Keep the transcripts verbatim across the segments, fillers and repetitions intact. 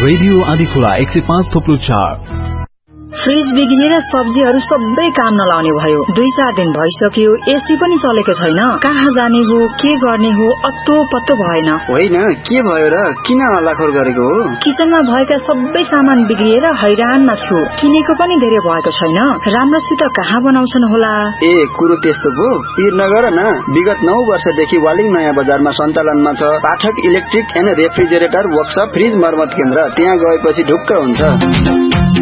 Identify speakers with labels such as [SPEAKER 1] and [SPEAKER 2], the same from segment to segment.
[SPEAKER 1] Radio Andhikhola एक सय पाँच थोप्लो चार।
[SPEAKER 2] फ्रिज बिग्रिएर सब्जीहरू सबै काम नलाउने भयो। दुई चार दिन भइसक्यो, एसी पनि चलेको छैन। कहाँ जाने हो, के गर्ने हो, अत्तो पत्तो भएन।
[SPEAKER 3] होइन, के भयो र? किन हल्लाखोर गरेको हो?
[SPEAKER 2] किचनमा भएका सबै सामान बिग्रिएर हैरानमा छु। किनेको पनि धेरै भएको छैन। राम्रोसित कहाँ बनाउँछन् होला?
[SPEAKER 3] ए, कुरो त्यस्तो पो। पिर नगर न। विगत नौ वर्षदेखि वालिङ नयाँ बजारमा सञ्चालनमा छ पाठक electric and refrigerator workshop fridge मर्मत केन्द्र। त्यहाँ गएपछि ढुक्क हुन्छ।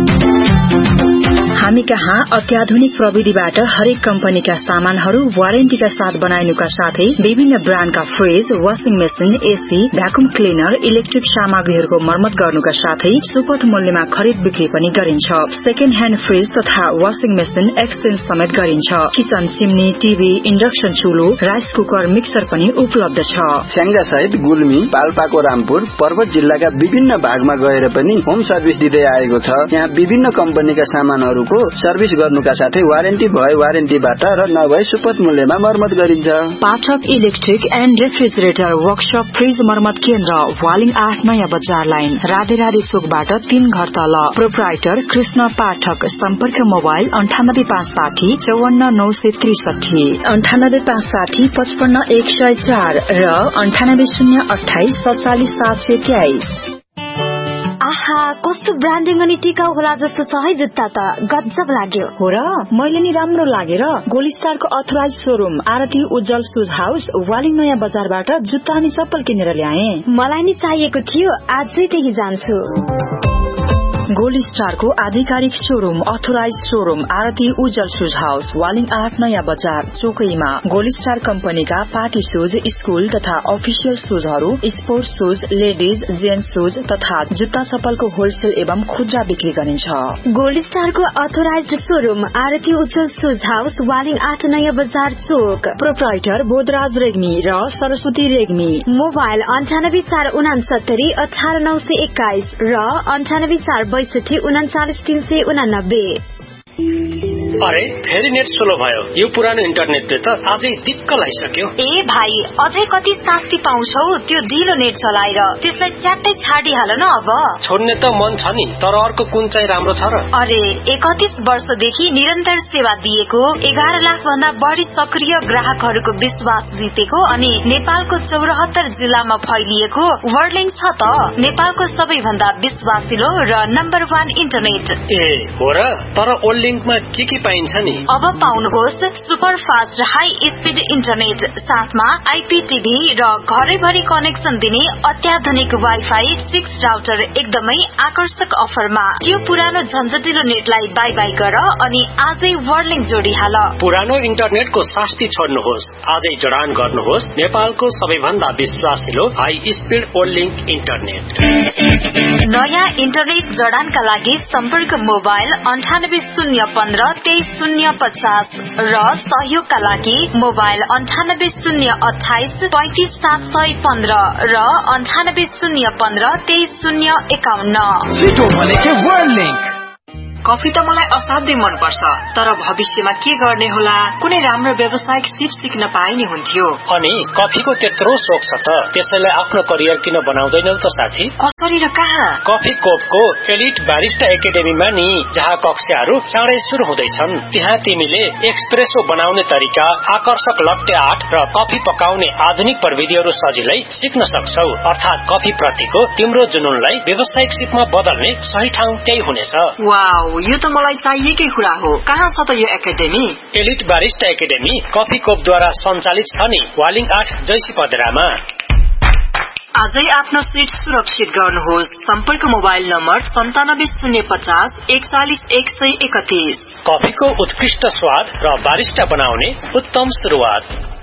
[SPEAKER 2] हामी कहाँ अत्याधुनिक प्रविधिबाट हरेक कम्पनीका सामानहरू वारेन्टीका साथ बनाइनुका साथै विभिन्न ब्रान्डका fridge, washing machine, AC, vacuum cleaner, electric सामग्रीहरूको मर्मत गर्नुका साथै सुपथ मूल्यमा खरिद बिक्री पनि गरिन्छ। सेकेन्ड ह्यान्ड फ्रिज तथा वाशिङ मेसिन एक्सचेन्ज समेत गरिन्छ। Kitchen chimney, TV, induction चुलो, rice cooker, mixer पनि उपलब्ध छ।
[SPEAKER 3] स्याङ्जा सहित गुल्मी, पाल्पाको रामपुर, पर्वत जिल्लाका विभिन्न भागमा गएर पनि होम सर्भिस दिँदै आएको छ। यहाँ विभिन्न कम्पनीका सामानहरूको सर्भिस गर्नुका साथै वारेन्टी भए वारेन्टीबाट र नभए सुपथ मूल्यमा मर्मत गरिन्छ।
[SPEAKER 2] पाठक electric and refrigerator workshop fridge मर्मत केन्द्र, वालिङ आठ नयाँ बजार लाइन, राधे राधे चोकबाट तीन घर तल। प्रोप्राइटर कृष्ण पाठक। सम्पर्क मोबाइल अन्ठानब्बे पाँच साठी चौवन्न नौ सय त्रिसठी, अन्ठानब्बे पाँच साठी पचपन्न एक सय चार र अन्ठानब्बे शून्य अठाइस सत्तालिस सात सय तेइस।
[SPEAKER 4] आहा, कस्तो ब्रान्डिङ अनि टिकाउ होला जस्तो छ है जुत्ता त। गजब लाग्यो।
[SPEAKER 2] हो र, मैले नि राम्रो लागेर गोल्ड स्टारको अथराइज शोरूम आरती उज्जवल सुज हाउस वालिङ नयाँ बजारबाट जुत्ता अनि चप्पल किनेर ल्याए।
[SPEAKER 4] मलाई नि चाहिएको थियो, आजै त्यही जान्छु।
[SPEAKER 2] गोल्ड स्टारको आधिकारिक शोरूम अथोराइज शोरूम आरती उज्जवल सुज हाउस वालिङ आठ नयाँ बजार चोकैमा। गोल्ड स्टार कम्पनीका पार्टी सुज, स्कूल तथा अफिसियल सुजहरू, sports shoes, ladies, gents shoes तथा जुत्ता चप्पलको होलसेल एवं खुद्रा बिक्री गरिन्छ।
[SPEAKER 4] गोल्ड स्टारको अथोराइज शोरूम आरती उज्जवल सुज हाउस वालिङ आठ नयाँ बजार चोक।
[SPEAKER 2] प्रोप्राइटर बोधराज रेग्मी र सरस्वती रेग्मी।
[SPEAKER 4] मोबाइल अन्ठानब्बे चार उनासत्तरी अठार नौ सय एक्काइस र अन्ठानब्बे चार बैसठी उन्चालिस तीन सय उनानब्बे।
[SPEAKER 5] अरे फेरि नेट स्लो भयो। यो पुरानो इन्टरनेटले त अझै दिक्क लागिसक्यो।
[SPEAKER 4] ए भाइ, अझै कति शास्ति पाउँछौ त्यो ढिलो नेट चलाएर? त्यसलाई च्याट्टै छाडिहाल न अब।
[SPEAKER 5] छोड्ने त मन छ नि, तर अर्को कुन चाहिँ राम्रो छ र?
[SPEAKER 4] अरे एकतीस वर्षदेखि निरन्तर सेवा दिएको, एघार लाख भन्दा बढी सक्रिय ग्राहकहरूको विश्वास जितेको अनि नेपालको चौरात्तर जिल्लामा फैलिएको वर्ल्डलिंक छ त नेपालको सबैभन्दा विश्वासिलो र नम्बर वान इन्टरनेट।
[SPEAKER 5] ए हो र, तर वर्ल्डलिंकमा के के पाइन्छ नि?
[SPEAKER 4] अब पाउनुहोस् super fast high speed internet, साथमा आइपीटीभी र घरैभरि कनेक्सन दिने अत्याधुनिक वाइफाई सिक्स राउटर एकदमै आकर्षक अफरमा। यो पुरानो झन्झटिलो नेटलाई बाई बाई गर अनि आजै वर्ल्डलिंक जोडिहाल।
[SPEAKER 5] पुरानो इन्टरनेटको शास्ति छोड्नुहोस्, आजै जडान गर्नुहोस् नेपालको सबैभन्दा विश्वासिलो हाई स्पीड वर्ल्डलिंक इन्टरनेट।
[SPEAKER 4] नयाँ इन्टरनेट जडानका लागि सम्पर्क मोबाइल अन्ठानब्बे शून्य पन्ध्र तेइस शून्य पचास र सहयोगका लागि मोबाइल अन्ठानब्बे शून्य अठाइस पैंतिस सात सय पन्ध्र र अन्ठानब्बे शून्य पन्ध्र तेइस शून्य एकाउन्न।
[SPEAKER 2] कफी त मलाई असाध्यै मन पर्छ, तर भविष्यमा के गर्ने होला? कुनै राम्रो व्यावसायिक सिप सिक्न पाए नि हुन्थ्यो।
[SPEAKER 5] अनि कफीको त्यत्रो शोक छ त, त्यसैले आफ्नो करियर किन बनाउँदैनौ त साथी?
[SPEAKER 2] कसरी र कहाँ?
[SPEAKER 5] कफी कोपको एलिट बारिस्टा एकाडेमीमा नि, जहाँ कक्षाहरू चाँडै सुरु हुँदैछन्। त्यहाँ तिमीले एक्सप्रेसो बनाउने तरिका, आकर्षक लट्टे आर्ट र कफी पकाउने आधुनिक प्रविधिहरू सजिलै सिक्न सक्छौ। अर्थात कफी प्रतिको तिम्रो जुनूनलाई व्यावसायिक सिपमा बदल्ने सही ठाउँ त्यही हुनेछ।
[SPEAKER 2] वाउ, यो त मलाई चाहिएकै कुरा हो। कहाँ छ त यो academy?
[SPEAKER 5] Elite barista academy coffee कोपद्वारा सञ्चालित छ नि, वालिङ आठ जैसी पदरामा।
[SPEAKER 2] आजै आफ्नो सिट सुरक्षित गर्नुहोस्। सम्पर्क मोबाइल नम्बर सन्तानब्बे शून्य पचास एकचालिस एक सय एकतीस।
[SPEAKER 5] कफीको उत्कृष्ट स्वाद र बारिस्टा बनाउने उत्तम शुरुआत।